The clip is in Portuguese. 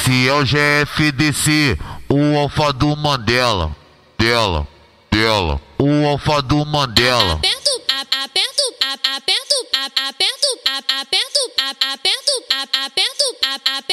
Esse é o GFDC, o alfa do Mandela. Dela. O alfa do Mandela. Aperto,